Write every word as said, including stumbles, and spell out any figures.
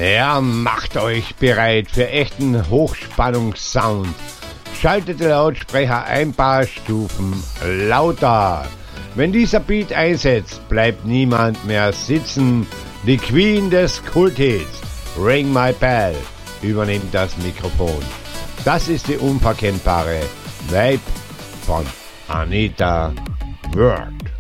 Ja, macht euch bereit für echten Hochspannungssound. Schaltet die Lautsprecher ein paar Stufen lauter. Wenn dieser Beat einsetzt, bleibt niemand mehr sitzen. Die Queen des Kulthits, Ring My Bell, übernimmt das Mikrofon. Das ist die unverkennbare Vibe von Anita Wörth.